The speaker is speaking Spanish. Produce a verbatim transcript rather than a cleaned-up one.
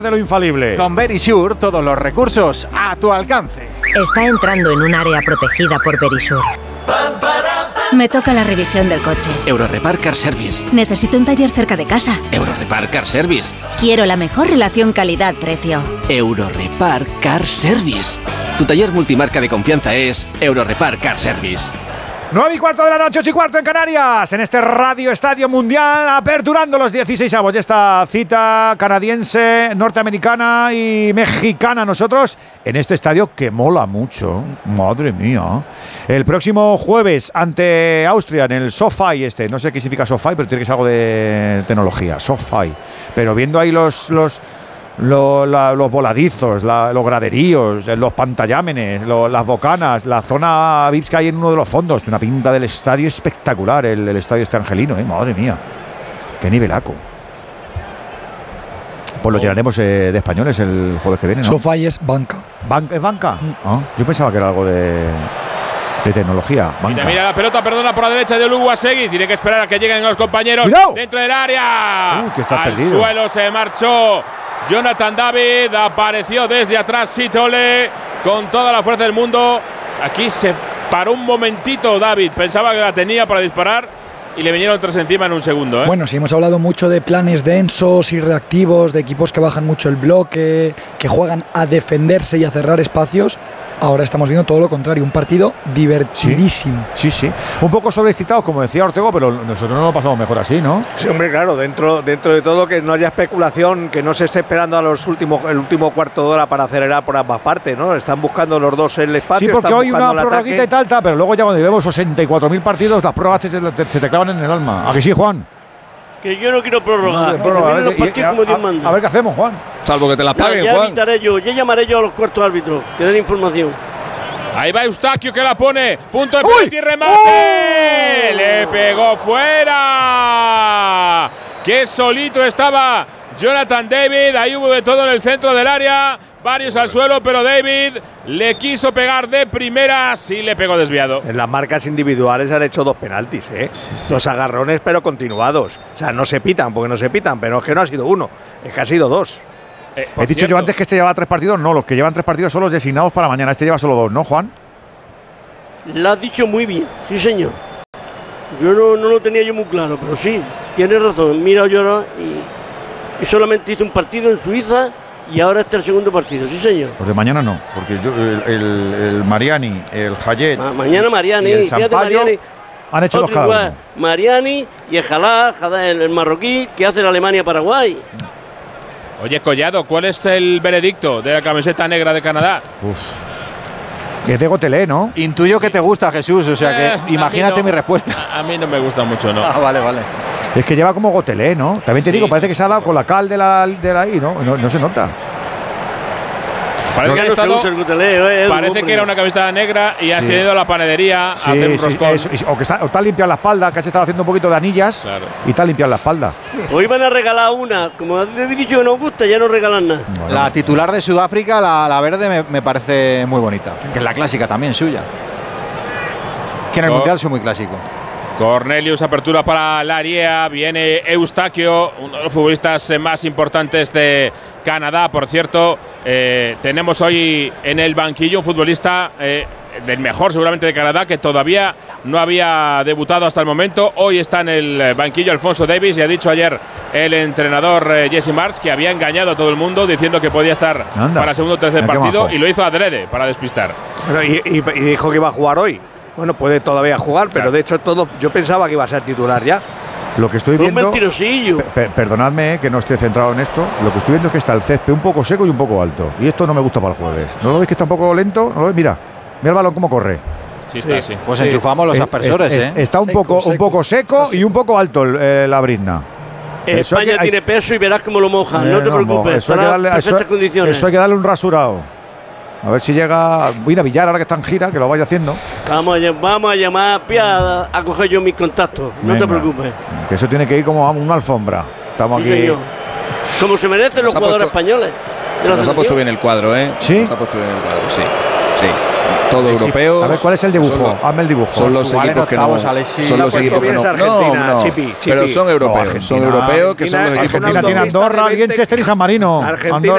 de lo infalible. Con Verisure, todos los recursos a tu alcance. Está entrando en un área protegida por Verisure. Me toca la revisión del coche. Eurorepar Car Service. Necesito un taller cerca de casa. Eurorepar Car Service. Quiero la mejor relación calidad-precio. Eurorepar Car Service. Tu taller multimarca de confianza es Eurorepar Car Service. nueve y cuarto de la noche, ocho y cuarto en Canarias, en este Radio Estadio Mundial, aperturando los dieciseisavos de esta cita canadiense, norteamericana y mexicana. Nosotros en este estadio que mola mucho, madre mía. El próximo jueves ante Austria en el SoFi este, no sé qué significa SoFi, pero tiene que ser algo de tecnología, SoFi. Pero viendo ahí los... los Lo, la, los voladizos, la, los graderíos, los pantallámenes, lo, las bocanas, la zona V I P que hay en uno de los fondos. Una pinta del estadio espectacular, el, el estadio este angelino, ¿eh? Madre mía, qué nivelaco. Pues lo llenaremos eh, de españoles el jueves que viene, ¿no? SoFi es banca. ¿Ban ¿Es banca? Mm. Ah, yo pensaba que era algo de, de tecnología. Mira, mira la pelota, perdona, por la derecha de Oluwasegun. Tiene que esperar a que lleguen los compañeros. ¡Cuidado! Dentro del área. Uh, que está Al perdido. suelo se marchó Jonathan David, apareció desde atrás Sitole con toda la fuerza del mundo. Aquí se paró un momentito David, pensaba que la tenía para disparar y le vinieron tres encima en un segundo, ¿eh? Bueno, sí, hemos hablado mucho de planes densos y reactivos, de equipos que bajan mucho el bloque, que juegan a defenderse y a cerrar espacios. Ahora estamos viendo todo lo contrario, un partido divertidísimo. Sí, sí, sí. Un poco sobreexcitados, como decía Ortego, pero nosotros no lo pasamos mejor así, ¿no? Sí, hombre, claro, dentro, dentro de todo que no haya especulación, que no se esté esperando a los últimos, el último cuarto de hora para acelerar por ambas partes, ¿no? Están buscando los dos el espacio. Sí, porque están hoy una prórroguita y tal, tal, pero luego ya cuando llevemos sesenta y cuatro mil partidos, las prórrogas te, te, se te clavan en el alma. ¿A que sí, Juan? Que yo no quiero prórroga. No, prórroga, a, ver, los partidos a, como Dios a, manda. a ver qué hacemos, Juan. Salvo que te las paguen, ya, ya Juan. evitaré yo, ya llamaré yo a los cuartos árbitros, que den información. Ahí va Eustaquio que la pone. Punto de penalti y remate. ¡Oh! Le pegó fuera. Qué solito estaba Jonathan David. Ahí hubo de todo en el centro del área. Varios al suelo, pero David le quiso pegar de primeras y le pegó desviado. En las marcas individuales han hecho dos penaltis, ¿eh? Sí, sí. Dos agarrones, pero continuados. O sea, no se pitan, porque no se pitan, pero es que no ha sido uno, es que ha sido dos. Eh, He dicho cierto. yo antes que este llevaba tres partidos. No, los que llevan tres partidos son los designados para mañana. Este lleva solo dos, ¿no, Juan? Lo has dicho muy bien, sí, señor. Yo no, no lo tenía yo muy claro, pero sí, tienes razón. Mira, yo ahora y, y solamente hice un partido en Suiza y ahora este es el segundo partido, sí, señor. Pues de mañana no, porque yo, el, el, el Mariani, el Hayet. Ma, mañana Mariani, y el fíjate, Mariani. Han hecho dos cada uno. Mariani y el Jalá, el, el marroquí, que hace la Alemania-Paraguay. Oye, Collado, ¿cuál es el veredicto de la camiseta negra de Canadá? Uf. Es de Gotelé, ¿no? Intuyo sí. que te gusta, Jesús, o sea que eh, imagínate no, mi respuesta. A, a mí no me gusta mucho, ¿no? Ah, vale, vale. Es que lleva como Gotelé, ¿no? También te sí. digo, parece que se ha dado con la cal de la, de la I, ¿no? No, no se nota. Parece no, que, han no estado, el guteleo, eh, parece hombre. que era una camiseta negra y sí. ha sido a la panadería sí, a hacer un sí, roscón. Eso, o que está, o está limpiando la espalda, que has estado haciendo un poquito de anillas claro. y está limpiando la espalda. Hoy van a regalar una. Como habéis dicho que nos gusta, ya no regalan nada. Bueno. La titular de Sudáfrica, la, la verde, me, me parece muy bonita. Que es la clásica también suya. Que en el oh. Mundial soy muy clásico. Cornelius, apertura para Lariea, viene Eustaquio, uno de los futbolistas más importantes de Canadá, por cierto. Eh, tenemos hoy en el banquillo un futbolista eh, del mejor seguramente de Canadá, que todavía no había debutado hasta el momento. Hoy está en el banquillo Alfonso Davis, y ha dicho ayer el entrenador eh, Jesse Marsch que había engañado a todo el mundo diciendo que podía estar Anda. para el segundo o tercer partido, y lo hizo adrede para despistar. Pero y, y, y dijo que iba a jugar hoy. Bueno, puede todavía jugar, pero claro. de hecho todo, yo pensaba que iba a ser titular ya. Lo que estoy viendo… Un mentirosillo. Per, perdonadme que no esté centrado en esto. Lo que estoy viendo es que está el césped un poco seco y un poco alto. Y esto no me gusta para el jueves. ¿No lo veis que está un poco lento? ¿No lo veis? Mira, mira el balón cómo corre. Sí, está así. Pues sí. enchufamos los aspersores, es, ¿eh? Está un, seco, poco, seco. un poco seco y un poco alto el, eh, la brizna. España que, tiene hay, peso y verás cómo lo mojan. Eh, no te no, preocupes, eso hay, que darle, eso, condiciones. eso hay que darle un rasurado. A ver si llega… Mira, Villar, ahora que está en gira, que lo vaya haciendo. Vamos a, vamos a llamar a, a coger yo mis contactos. No Venga, te preocupes. Que eso tiene que ir como a una alfombra. Estamos sí, aquí. Señor. Como se merecen los jugadores puesto, españoles. Se nos ha puesto bien el cuadro, ¿eh? ¿Sí? Nos ha puesto bien el cuadro, sí. Sí. Todo sí, europeo. A ver, ¿cuál es el dibujo? Los, Hazme el dibujo. Son los Igual equipos que no… Alexis, son los equipos que no… Argentina, no, no, chipi, chipi. pero son europeos. No, son europeos que son los equipos Argentina tiene Andorra, Liechtenstein y San Marino. Argentina Andorra.